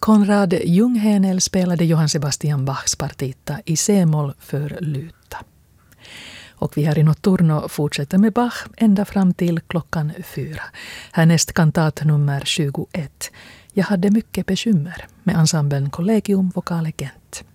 Konrad Junghänel spelade Johann Sebastian Bachs partita i C-moll för luta. Och vi här i Notturno fortsätter med Bach ända fram till klockan 4. Härnäst kantat nummer 21. Jag hade mycket bekymmer med ensemblen Collegium Vocale Gent.